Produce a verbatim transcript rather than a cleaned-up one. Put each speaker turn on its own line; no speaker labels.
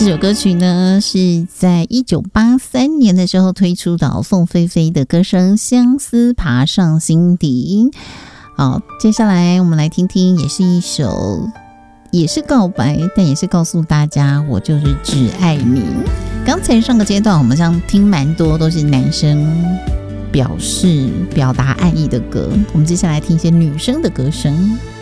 这首歌曲呢是在一九八三年的时候推出的，凤飞飞的歌声《相思爬上心底》。好，接下来我们来听听，也是一首也是告白，但也是告诉大家我就是只爱你。刚才上个阶段我们像听蛮多都是男生表示表达爱意的歌，我们接下来听一些女生的歌声。